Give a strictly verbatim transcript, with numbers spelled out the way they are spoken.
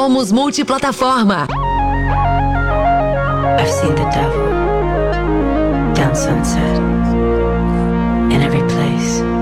Somos multiplataforma. I've seen the devil down sunset in every place.